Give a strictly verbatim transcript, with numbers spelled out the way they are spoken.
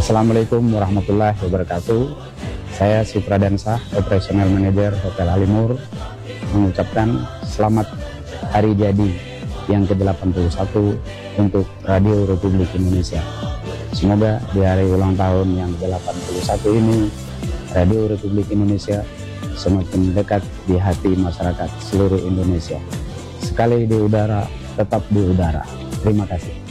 Assalamualaikum warahmatullahi wabarakatuh. Saya Supradansa, Operational Manager Hotel Halimur, mengucapkan selamat hari jadi yang ke delapan puluh satu untuk Radio Republik Indonesia. Semoga di hari ulang tahun yang ke delapan puluh satu ini, Radio Republik Indonesia semakin dekat di hati masyarakat seluruh Indonesia. Sekali di udara, tetap di udara. Terima kasih.